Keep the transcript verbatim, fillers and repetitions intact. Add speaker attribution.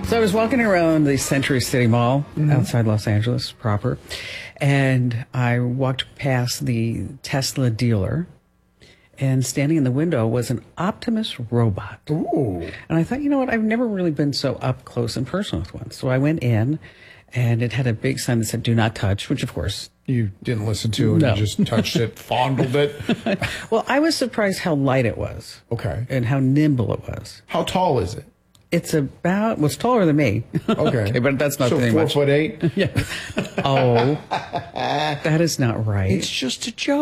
Speaker 1: So I was walking around the Century City Mall mm-hmm. outside Los Angeles proper, and I walked past the Tesla dealer, and standing in the window was an Optimus robot.
Speaker 2: Ooh.
Speaker 1: And I thought, you know what, I've never really been so up close and personal with one. So I went in, and it had a big sign that said, "Do not touch," which of course...
Speaker 2: You didn't listen to it,
Speaker 1: no.
Speaker 2: You just touched it, fondled it.
Speaker 1: Well, I was surprised how light it was.
Speaker 2: Okay.
Speaker 1: And how nimble it was.
Speaker 2: How tall is it?
Speaker 1: It's about, well, it's taller than me.
Speaker 2: Okay.
Speaker 1: Okay, but that's not
Speaker 2: so
Speaker 1: saying
Speaker 2: four
Speaker 1: much.
Speaker 2: foot eight?
Speaker 1: Yeah. Oh, that is not right.
Speaker 2: It's just a joke.